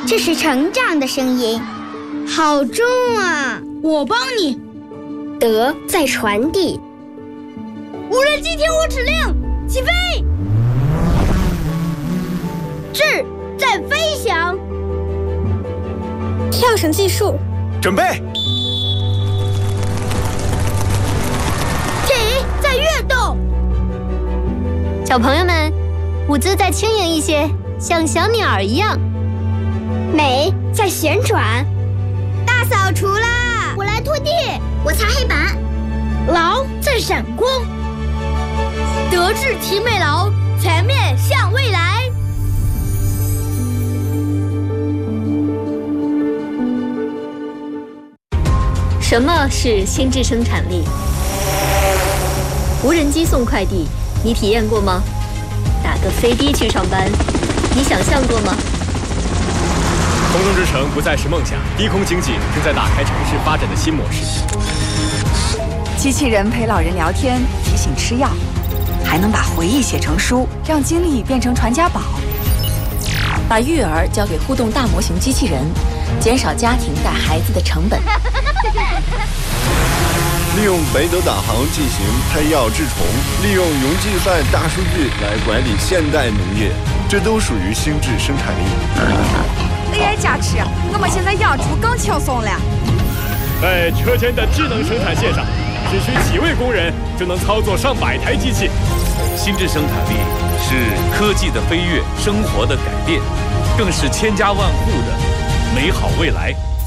这是成长的声音，好重啊！ 我帮你。 德在传递。 无人机听我指令，起飞！智在飞翔。 跳绳计数。 准备。 体在跃动。 小朋友们，舞姿再轻盈一些，像小鸟一样。 美在旋转。 大扫除啦！ 我来拖地， 我擦黑板。 劳在闪光。德智体美劳，全面向未来。 什么是心智生产力？无人机送快递，你体验过吗？打个飞的去上班，你想象过吗？ 空中之城不再是梦想，低空经济正在打开城市发展的新模式。 机器人陪老人聊天，提醒吃药，还能把回忆写成书，让经历变成传家宝。 把育儿交给互动大模型机器人，减少家庭带孩子的成本。 利用北斗导航进行配药治虫，利用云计算大数据来管理现代农业，这都属于心智生产力。 AI 加持，我们现在养猪更轻松了。 在车间的智能生产线上，只需几位工人就能操作上百台机器。 心智生产力是科技的飞跃，生活的改变，更是千家万户的美好未来。